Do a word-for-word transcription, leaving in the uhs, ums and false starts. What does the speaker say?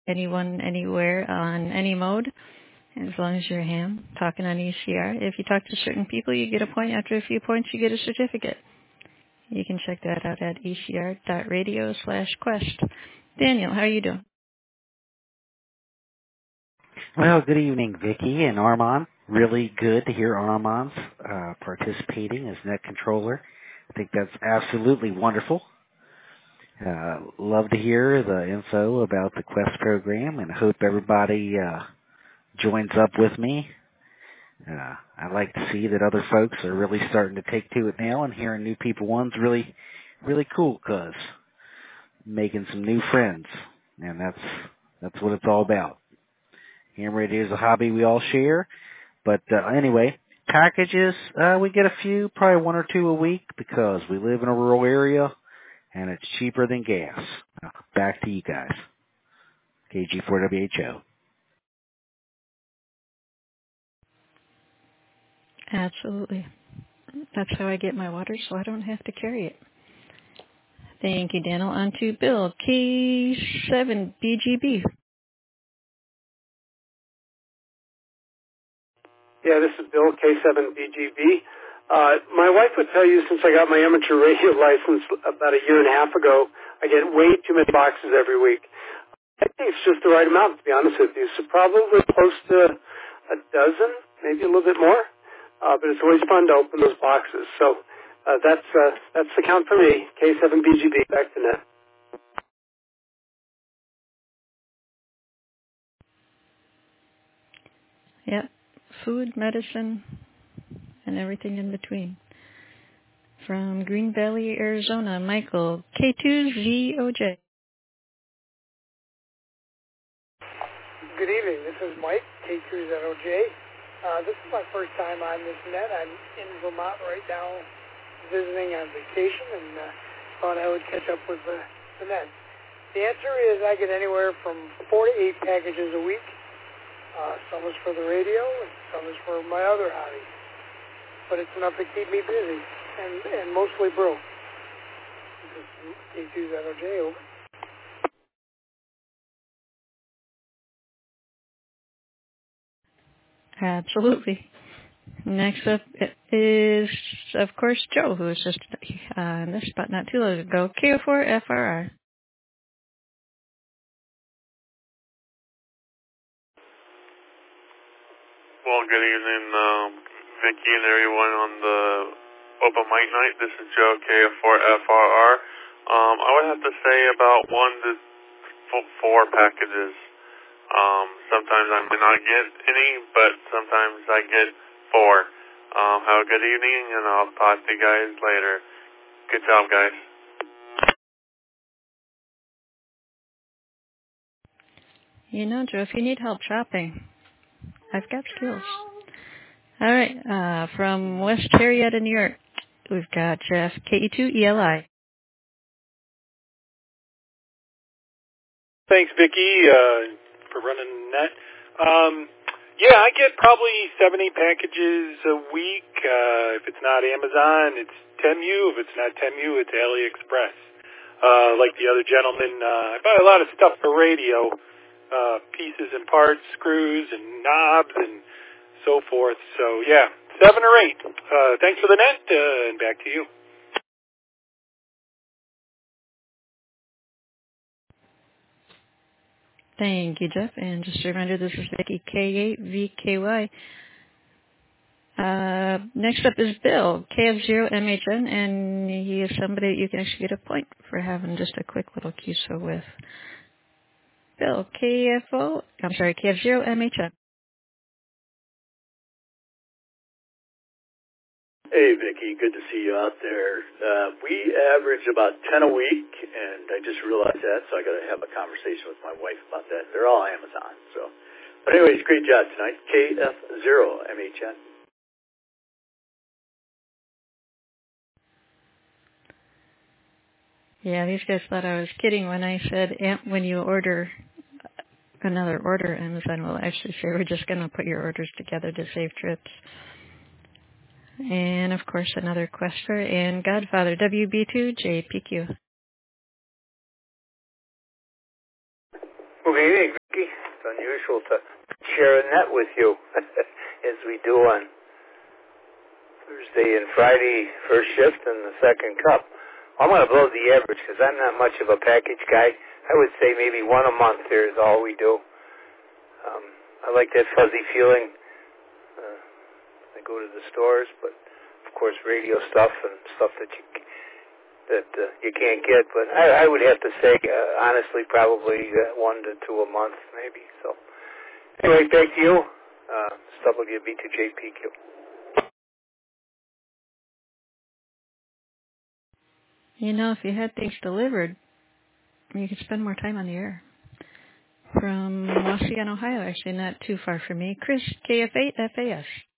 anyone, anywhere, on any mode, as long as you're a ham, talking on E C R. If you talk to certain people, you get a point. After a few points, you get a certificate. You can check that out at ecr.radio slash quest. Daniel, how are you doing? Well, good evening, Vicki and Armand. Really good to hear Armand's uh, participating as net controller. I think that's absolutely wonderful. Uh, love to hear the info about the Quest program, and hope everybody uh, joins up with me. Uh, I like to see that other folks are really starting to take to it now, and hearing new people one's really, really cool, cause making some new friends, and that's that's what it's all about. Ham radio is a hobby we all share, but uh, anyway, packages, uh, we get a few, probably one or two a week, because we live in a rural area, and it's cheaper than gas. Uh, back to you guys. K G four W H O. Absolutely. That's how I get my water, so I don't have to carry it. Thank you, Daniel. On to Bill, K seven B G B. Yeah, this is Bill, K seven B G B. Uh, my wife would tell you, since I got my amateur radio license about a year and a half ago, I get way too many boxes every week. I think it's just the right amount, to be honest with you. So probably close to a dozen, maybe a little bit more. Uh, but it's always fun to open those boxes. So uh, that's uh, that's the count for me. K seven B G B, back to net. Yep. Food, medicine, and everything in between. From Green Valley, Arizona, Michael, K two Z O J. Good evening. This is Mike, K two Z O J. Uh, this is my first time on this net. I'm in Vermont right now visiting on vacation, and uh, thought I would catch up with the, the net. The answer is I get anywhere from four to eight packages a week. Uh, some is for the radio, and some is for my other hobby. But it's enough to keep me busy, and, and mostly broke. This is K two Z O J, over. Absolutely. Next up is, of course, Joe, who was just uh, on this spot not too long ago, K O four F R R. Well, good evening, um, Vicki and everyone on the open mic night. This is Joe, K O four F R R. Um, I would have to say about one to four packages. Um, sometimes I may not get any, but sometimes I get four. Um, have a good evening, and I'll talk to you guys later. Good job, guys. You know, Joe, if you need help shopping, I've got skills. All right, uh, from West Marietta, New York, we've got Jeff, K E two E L I. Thanks, Vicki, uh, for running that. Um, yeah, I get probably seventy packages a week. Uh, if it's not Amazon, it's Temu. If it's not Temu, it's AliExpress. Uh, like the other gentleman, uh, I buy a lot of stuff for radio, uh, pieces and parts, screws and knobs and so forth. So, yeah, seven or eight. Uh, thanks for the net, uh, and back to you. Thank you, Jeff. And just a reminder, this is Vicki, K eight V K Y. Uh, next up is Bill, K F zero M H N, and he is somebody that you can actually get a point for having just a quick little Q S O with. Bill, K F O, I'm sorry, K F zero M H N. Hey, Vicki, good to see you out there. Uh, we average about ten a week, and I just realized that, so I got to have a conversation with my wife about that. They're all Amazon, so. But anyways, great job tonight. K F zero M H N. Yeah, these guys thought I was kidding when I said when you order another order, Amazon will actually say we're just going to put your orders together to save trips. And, of course, another Quester and Godfather, W B two J P Q. Well, good evening, Vicky. It's unusual to share a net with you, as we do on Thursday and Friday, first shift and the second cup. I'm going to blow the average because I'm not much of a package guy. I would say maybe one a month here is all we do. Um, I like that fuzzy feeling. Uh, I go to the stores, but of course radio stuff and stuff that you that uh, you can't get. But I, I would have to say, uh, honestly, probably uh, one to two a month, maybe. So anyway, back to you. Uh, it's W B two J P Q. You know, if you had things delivered, you could spend more time on the air. From Waukegan, Ohio, actually not too far from me, Chris, K F eight F A S.